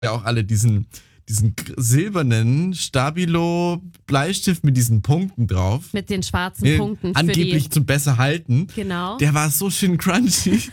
ja auch alle diesen silbernen Stabilo-Bleistift mit diesen Punkten drauf. Mit den schwarzen Punkten. Angeblich zum besser halten. Genau. Der war so schön crunchy.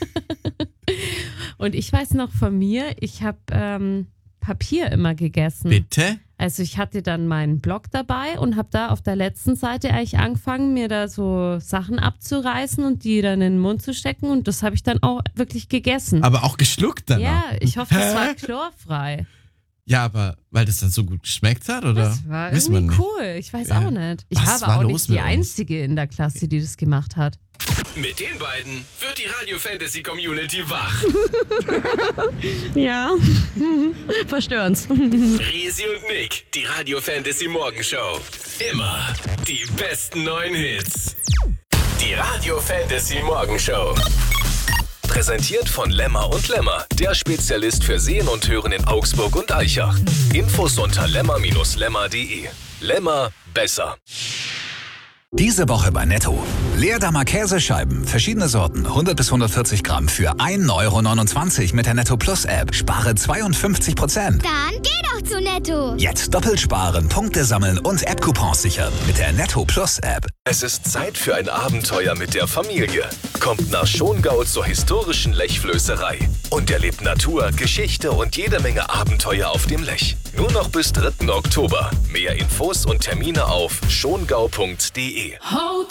Und ich weiß noch von mir, ich habe Papier immer gegessen. Bitte? Also ich hatte dann meinen Block dabei und habe da auf der letzten Seite eigentlich angefangen, mir da so Sachen abzureißen und die dann in den Mund zu stecken. Und das habe ich dann auch wirklich gegessen. Aber auch geschluckt dann. Ja, ich hoffe, das war chlorfrei. Ja, aber weil das dann so gut geschmeckt hat, oder? Das war irgendwie cool. Ich weiß auch nicht. Ich Was war war aber auch los nicht die mit uns? Einzige in der Klasse, die das gemacht hat. Mit den beiden wird die Radio Fantasy Community wach. Ja, verstörend's. Resi und Nick, die Radio Fantasy Morgenshow. Immer die besten neuen Hits. Die Radio Fantasy Morgenshow. Präsentiert von Lemmer und Lemmer, der Spezialist für Sehen und Hören in Augsburg und Aichach. Infos unter lemmer-lemmer.de. Lemmer besser. Diese Woche bei Netto. Leerdammer Käsescheiben, verschiedene Sorten, 100 bis 140 Gramm für 1,29 € mit der Netto Plus App. Spare 52%. Dann geh doch zu Netto. Jetzt doppelt sparen, Punkte sammeln und App-Coupons sichern mit der Netto Plus App. Es ist Zeit für ein Abenteuer mit der Familie. Kommt nach Schongau zur historischen Lechflößerei und erlebt Natur, Geschichte und jede Menge Abenteuer auf dem Lech. Nur noch bis 3. Oktober. Mehr Infos und Termine auf schongau.de.